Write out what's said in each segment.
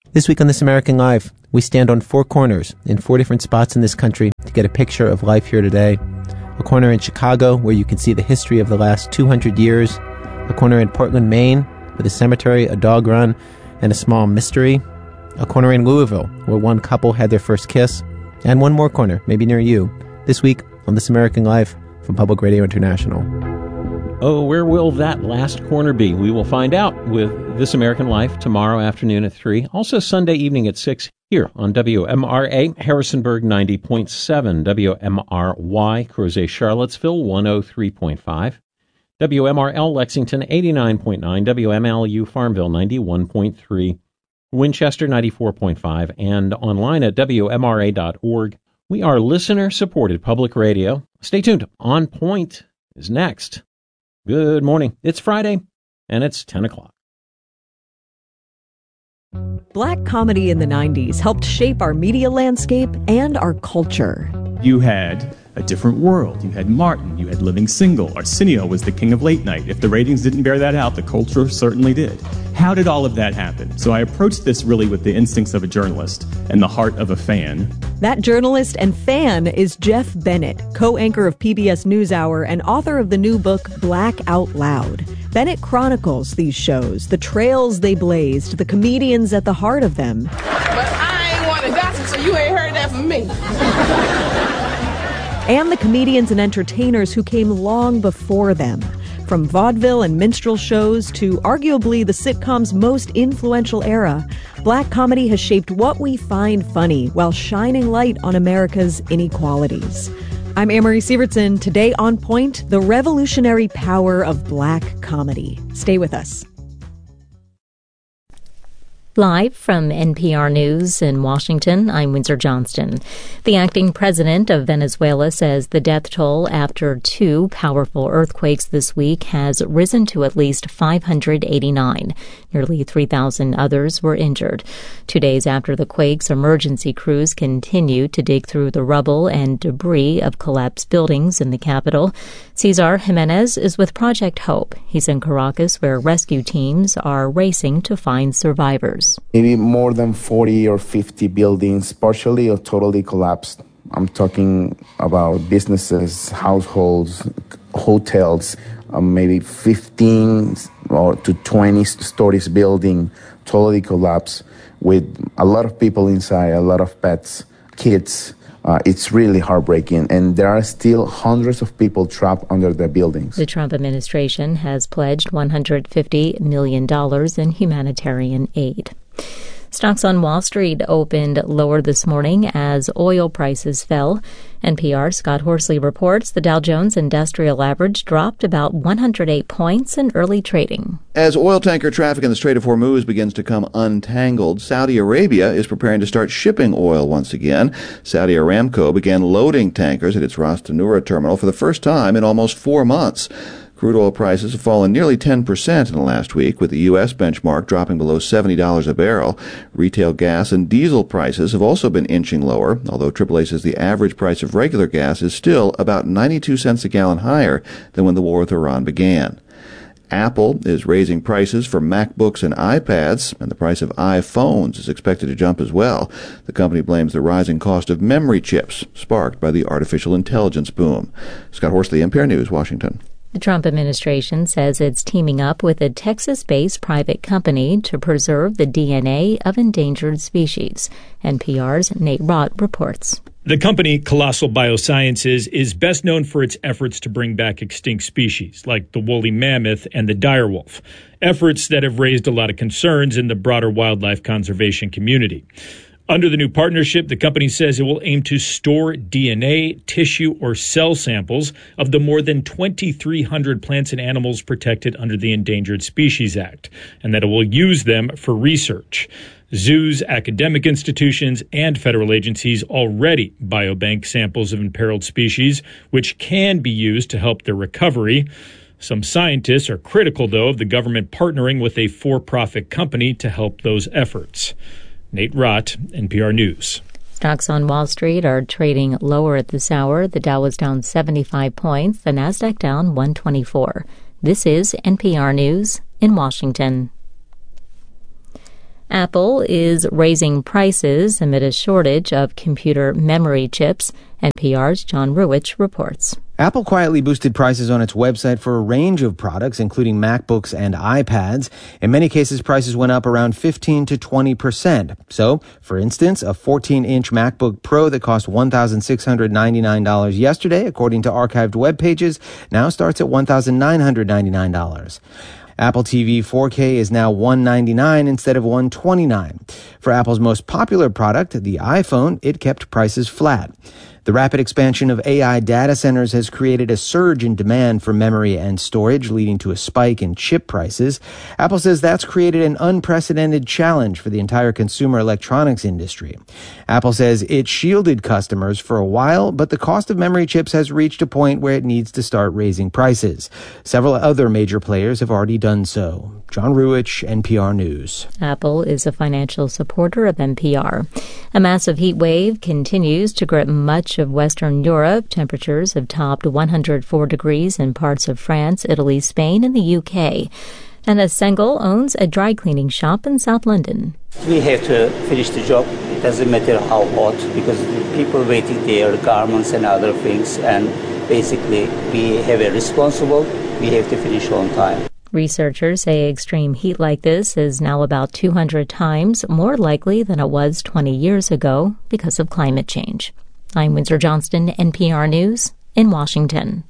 This week on This American Life, we stand on four corners in four different spots in this country to get a picture of life here today. A corner in Chicago where you can see the history of the last 200 years. A corner in Portland, Maine, with a cemetery, a dog run, and a small mystery. A corner in Louisville where one couple had their first kiss. And one more corner, maybe near you, this week on This American Life from Public Radio International. Oh, where will that last corner be? We will find out with This American Life tomorrow afternoon at 3. Also Sunday evening at 6 here on WMRA, Harrisonburg 90.7, WMRY, Crozet, Charlottesville 103.5, WMRL, Lexington 89.9, WMLU, Farmville 91.3, Winchester 94.5, and online at WMRA.org. We are listener-supported public radio. Stay tuned. On Point is next. Good morning. It's Friday, and it's 10 o'clock. Black comedy in the 90s helped shape our media landscape and our culture. You had A Different World, you had Martin, you had Living Single. Arsenio was the king of late night. If the ratings didn't bear that out, the culture certainly did. How did all of that happen? So I approached this really with the instincts of a journalist and the heart of a fan. That journalist and fan is Jeff Bennett, co-anchor of PBS NewsHour and author of the new book Black Out Loud. Bennett chronicles these shows, the trails they blazed, the comedians at the heart of them. But I ain't want to gossip, so you ain't heard that from me. And the comedians and entertainers who came long before them. From vaudeville and minstrel shows to arguably the sitcom's most influential era, black comedy has shaped what we find funny while shining light on America's inequalities. I'm Anne-Marie Sievertson. Today on Point, the revolutionary power of black comedy. Stay with us. Live from NPR News in Washington, I'm Windsor Johnston. The acting president of Venezuela says the death toll after two powerful earthquakes this week has risen to at least 589. Nearly 3,000 others were injured. 2 days after the quakes, emergency crews continued to dig through the rubble and debris of collapsed buildings in the capital. Cesar Jimenez is with Project Hope. He's in Caracas, where rescue teams are racing to find survivors. Maybe more than 40 or 50 buildings partially or totally collapsed. I'm talking about businesses, households, hotels, maybe 15 or to 20 stories building totally collapsed with a lot of people inside, a lot of pets, kids. It's really heartbreaking, and there are still hundreds of people trapped under the buildings. The Trump administration has pledged $150 million in humanitarian aid. Stocks on Wall Street opened lower this morning as oil prices fell. NPR's Scott Horsley reports the Dow Jones Industrial Average dropped about 108 points in early trading. As oil tanker traffic in the Strait of Hormuz begins to come untangled, Saudi Arabia is preparing to start shipping oil once again. Saudi Aramco began loading tankers at its Ras Tanura terminal for the first time in almost 4 months. Crude oil prices have fallen nearly 10% in the last week, with the U.S. benchmark dropping below $70 a barrel. Retail gas and diesel prices have also been inching lower, although AAA says the average price of regular gas is still about 92 cents a gallon higher than when the war with Iran began. Apple is raising prices for MacBooks and iPads, and the price of iPhones is expected to jump as well. The company blames the rising cost of memory chips, sparked by the artificial intelligence boom. Scott Horsley, NPR News, Washington. The Trump administration says it's teaming up with a Texas-based private company to preserve the DNA of endangered species. NPR's Nate Rott reports. The company, Colossal Biosciences, is best known for its efforts to bring back extinct species, like the woolly mammoth and the direwolf, efforts that have raised a lot of concerns in the broader wildlife conservation community. Under the new partnership, the company says it will aim to store DNA, tissue, or cell samples of the more than 2,300 plants and animals protected under the Endangered Species Act, and that it will use them for research. Zoos, academic institutions, and federal agencies already biobank samples of imperiled species, which can be used to help their recovery. Some scientists are critical, though, of the government partnering with a for-profit company to help those efforts. Nate Rott, NPR News. Stocks on Wall Street are trading lower at this hour. The Dow was down 75 points, the Nasdaq down 124. This is NPR News in Washington. Apple is raising prices amid a shortage of computer memory chips. NPR's John Ruwitch reports. Apple quietly boosted prices on its website for a range of products, including MacBooks and iPads. In many cases, prices went up around 15 to 20%. So, for instance, a 14-inch MacBook Pro that cost $1,699 yesterday, according to archived web pages, now starts at $1,999. Apple TV 4K is now $199 instead of $129. For Apple's most popular product, the iPhone, it kept prices flat. The rapid expansion of AI data centers has created a surge in demand for memory and storage, leading to a spike in chip prices. Apple says that's created an unprecedented challenge for the entire consumer electronics industry. Apple says it shielded customers for a while, but the cost of memory chips has reached a point where it needs to start raising prices. Several other major players have already done so. John Ruwitch, NPR News. Apple is a financial supporter of NPR. A massive heat wave continues to grip much of Western Europe. Temperatures have topped 104 degrees in parts of France, Italy, Spain, and the UK. Anna Sengel owns a dry cleaning shop in South London. We have to finish the job. It doesn't matter how hot, because people waiting their garments and other things, and basically we have a responsible. We have to finish on time. Researchers say extreme heat like this is now about 200 times more likely than it was 20 years ago because of climate change. I'm Windsor Johnston, NPR News in Washington.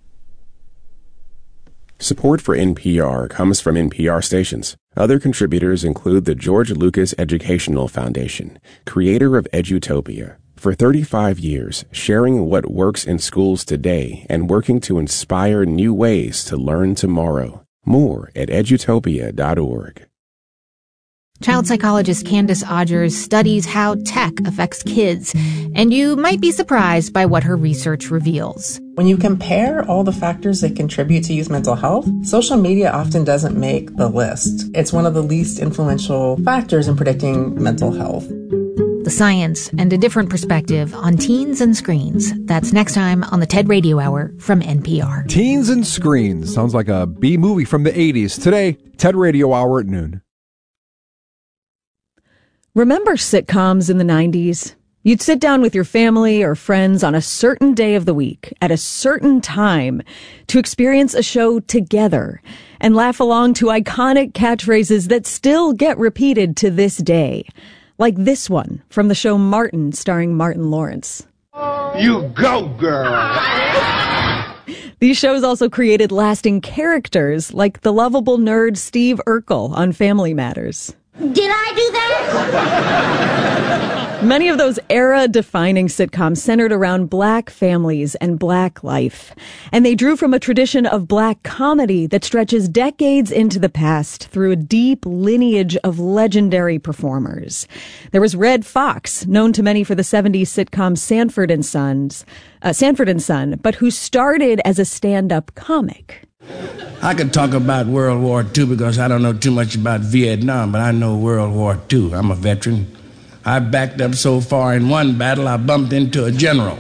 Support for NPR comes from NPR stations. Other contributors include the George Lucas Educational Foundation, creator of Edutopia. For 35 years, sharing what works in schools today and working to inspire new ways to learn tomorrow. More at edutopia.org. Child psychologist Candace Odgers studies how tech affects kids, and you might be surprised by what her research reveals. When you compare all the factors that contribute to youth mental health, social media often doesn't make the list. It's one of the least influential factors in predicting mental health. The science and a different perspective on teens and screens. That's next time on the TED Radio Hour from NPR. Teens and Screens sounds like a B movie from the 80s. Today, TED Radio Hour at noon. Remember sitcoms in the 90s? You'd sit down with your family or friends on a certain day of the week at a certain time to experience a show together and laugh along to iconic catchphrases that still get repeated to this day. Like this one from the show Martin, starring Martin Lawrence. You go, girl! These shows also created lasting characters like the lovable nerd Steve Urkel on Family Matters. Did I do that? Many of those era-defining sitcoms centered around black families and black life. And they drew from a tradition of black comedy that stretches decades into the past through a deep lineage of legendary performers. There was Red Fox, known to many for the 70s sitcom Sanford and Son, but who started as a stand-up comic. I could talk about World War II because I don't know too much about Vietnam, but I know World War II. I'm a veteran. I backed up so far in one battle, I bumped into a general.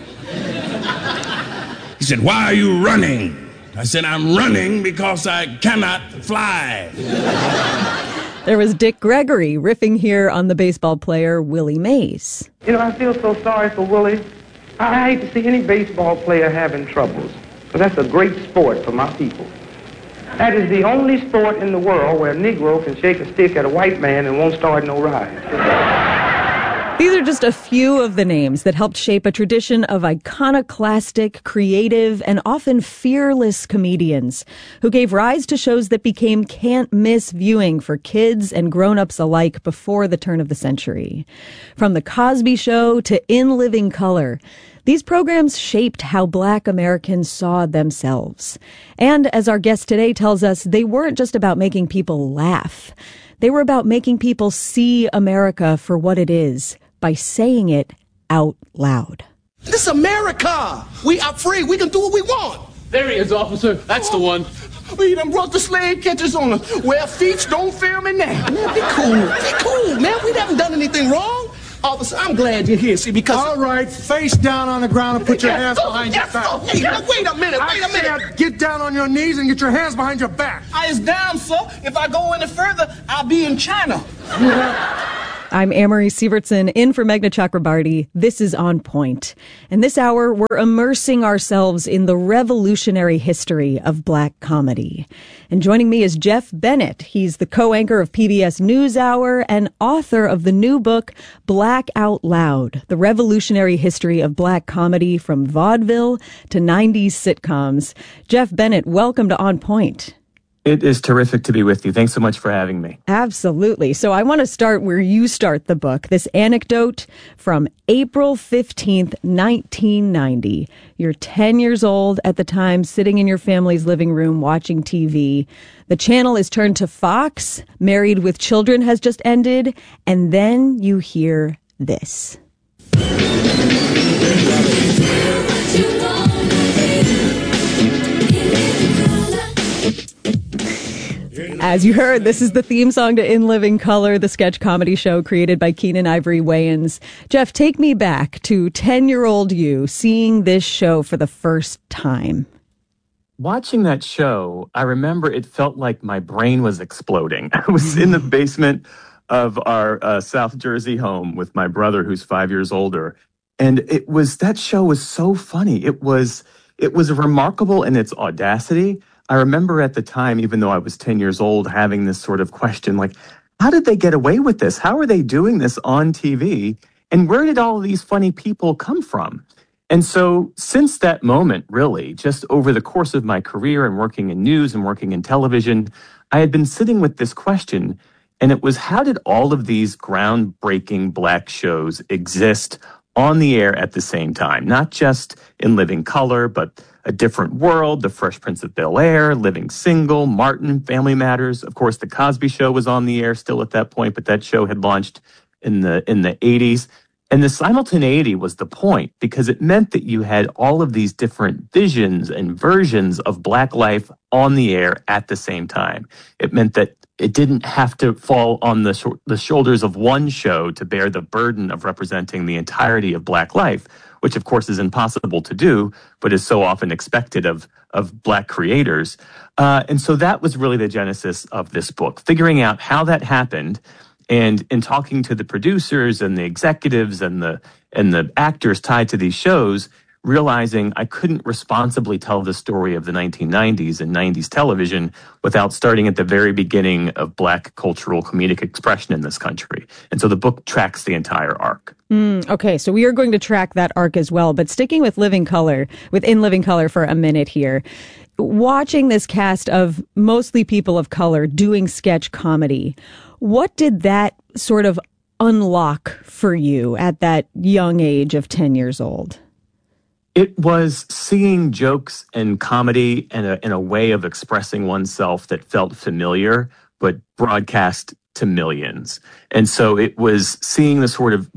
He said, "Why are you running?" I said, "I'm running because I cannot fly." There was Dick Gregory riffing here on the baseball player Willie Mays. You know, I feel so sorry for Willie. I hate to see any baseball player having troubles, but that's a great sport for my people. That is the only sport in the world where a Negro can shake a stick at a white man and won't start no riot. These are just a few of the names that helped shape a tradition of iconoclastic, creative, and often fearless comedians who gave rise to shows that became can't-miss viewing for kids and grown-ups alike before the turn of the century. From The Cosby Show to In Living Color, these programs shaped how Black Americans saw themselves. And as our guest today tells us, they weren't just about making people laugh. They were about making people see America for what it is by saying it out loud. This is America. We are free. We can do what we want. There he is, officer. That's the one. We done brought the slave catchers on us. Well, feet, don't fear me now. Man, be cool. Be cool, man. We haven't done anything wrong. Officer, I'm glad you're here, see, because... All right, face down on the ground and put your hands behind your back. Hey, wait a minute. I said get down on your knees and get your hands behind your back. I is down, sir. If I go any further, I'll be in China. I'm Amory Sievertson, in for Meghna Chakrabarty. This is On Point. And this hour, we're immersing ourselves in the revolutionary history of black comedy. And joining me is Jeff Bennett. He's the co-anchor of PBS NewsHour and author of the new book, Black Out Loud, The Revolutionary History of Black Comedy from Vaudeville to 90s Sitcoms. Jeff Bennett, welcome to On Point. It is terrific to be with you. Thanks so much for having me. Absolutely. So I want to start where you start the book. This anecdote from April 15th, 1990. You're 10 years old at the time, sitting in your family's living room watching TV. The channel is turned to Fox. Married with Children has just ended. And then you hear this. As you heard, this is the theme song to In Living Color, the sketch comedy show created by Keenen Ivory Wayans. Jeff, take me back to 10-year-old you seeing this show for the first time. Watching that show, I remember it felt like my brain was exploding. I was in the basement of our South Jersey home with my brother, who's 5 years older. And that show was so funny. It was remarkable in its audacity. I remember at the time, even though I was 10 years old, having this sort of question, like, how did they get away with this? How are they doing this on TV? And where did all of these funny people come from? And so since that moment, really, just over the course of my career and working in news and working in television, I had been sitting with this question. And it was, how did all of these groundbreaking black shows exist on the air at the same time? Not just In Living Color, but A Different World, The Fresh Prince of Bel-Air, Living Single, Martin, Family Matters. Of course, The Cosby Show was on the air still at that point, but that show had launched in the 80s. And the simultaneity was the point, because it meant that you had all of these different visions and versions of black life on the air at the same time. It meant that it didn't have to fall on the shoulders of one show to bear the burden of representing the entirety of black life, which of course is impossible to do, but is so often expected of black creators. And so that was really the genesis of this book, figuring out how that happened. And in talking to the producers and the executives and the actors tied to these shows, realizing I couldn't responsibly tell the story of the 1990s and 90s television without starting at the very beginning of black cultural comedic expression in this country. And so the book tracks the entire arc. Okay, so we are going to track that arc as well. But sticking with In Living Color for a minute here, watching this cast of mostly people of color doing sketch comedy, what did that sort of unlock for you at that young age of 10 years old? It was seeing jokes and comedy in a way of expressing oneself that felt familiar, but broadcast to millions. And so it was seeing the sort of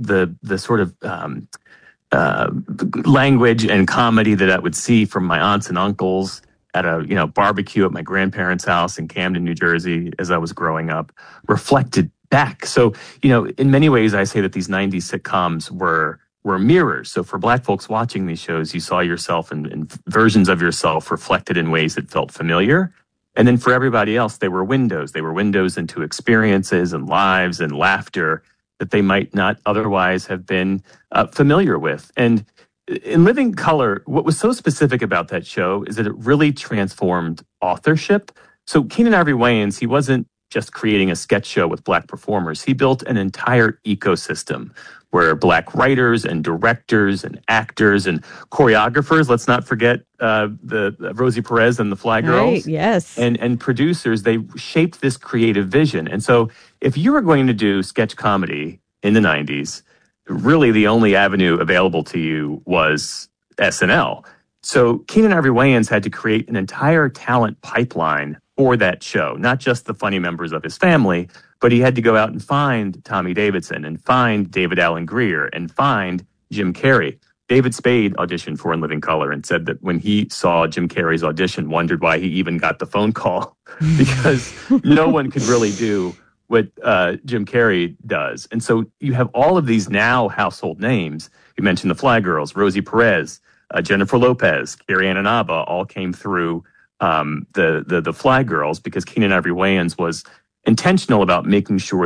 language and comedy that I would see from my aunts and uncles at a barbecue at my grandparents' house in Camden, New Jersey, as I was growing up, reflected back. So, in many ways, I say that these 90s sitcoms were mirrors. So for black folks watching these shows, you saw yourself and versions of yourself reflected in ways that felt familiar. And then for everybody else, they were windows. They were windows into experiences and lives and laughter that they might not otherwise have been familiar with. And In Living Color, what was so specific about that show is that it really transformed authorship. So Keenen Ivory Wayans, he wasn't just creating a sketch show with black performers. He built an entire ecosystem where black writers and directors and actors and choreographers, let's not forget the Rosie Perez and the Fly Girls. Right, yes. And producers, they shaped this creative vision. And so if you were going to do sketch comedy in the 90s, really the only avenue available to you was SNL. So Keenen Ivory Wayans had to create an entire talent pipeline for that show, not just the funny members of his family, but he had to go out and find Tommy Davidson and find David Alan Grier and find Jim Carrey. David Spade auditioned for In Living Color and said that when he saw Jim Carrey's audition, wondered why he even got the phone call because no one could really do what Jim Carrey does. And so you have all of these now household names. You mentioned the Fly Girls, Rosie Perez, Jennifer Lopez, Carrie Ann Inaba all came through the Fly Girls because Keenen Ivory Wayans was intentional about making sure that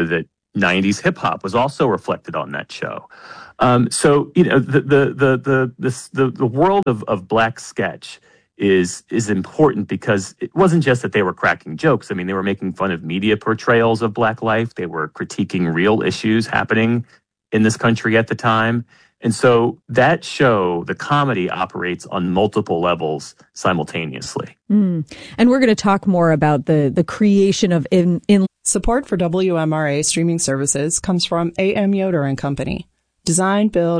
90s hip hop was also reflected on that show. So, you know, the world of Black sketch is important because it wasn't just that they were cracking jokes. I mean, they were making fun of media portrayals of Black life. They were critiquing real issues happening in this country at the time. And so that show, the comedy, operates on multiple levels simultaneously. And we're going to talk more about the creation of in Support for WMRA streaming services comes from AM Yoder and Company. Design, build,